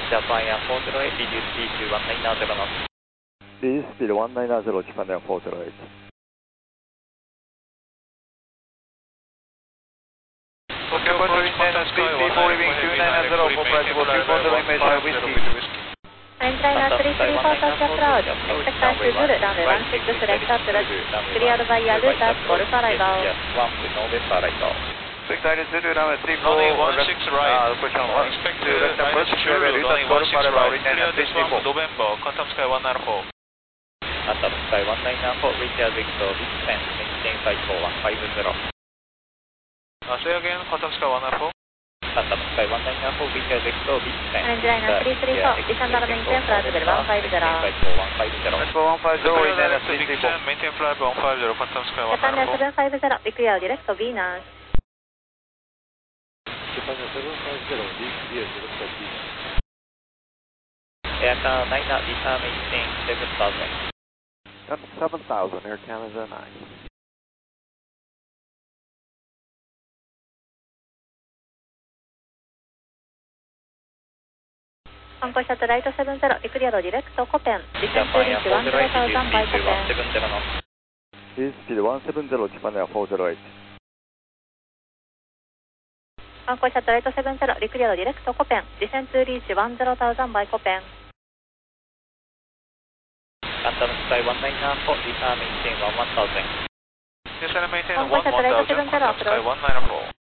Japan Air 408, reduce speed to 190 knots. Reduce speed 190, Japan Air 408. Tokyo Control International, speed 34 leaving 290, compatible 2 control image whiskey. Endliner 334 touch approach. Expect time to Zulu, runway 16 left approach. Cleared by Yalu, that's Golf arrival. 1 to November arrival. Expect time to Zulu, runway 34 Runway 16 right. position 1. Expect to left approach, Zulu, runway 16 right. Clear this one for 34. November, Quantum Sky 194. Quantum Sky 194, reach as exit descent, maintain flight for 150. Say again, Quantum Sky 194. Quantum Sky 194, reach as exit descent. Endliner 334, descend and maintain flight level 150. Flight for 150. Let's go 150, Clear Endliner direct to 334. maintain flight 150, Quantum Sky Japan Air 194. 750, clear direct to Venus. Japan Air 750, reduce direct to Venus. Air Canada 9, return maintain 7000. 7000, Air Canada 9. Concourse Satellite 70, clear direct to Copen. Descend to Japan Air reach 10,000 by 408, reduce speed to Copen. 170 knots. Reduce speed 170, Japan Air 408. Concourse Satellite 70, clear direct to Copen. Descend to reach 10,000 by Copen. Quantum Sky 194, return maintain 1000. Descend and maintain Concourse Satellite 1000, 70 Quantum Sky approach. 194.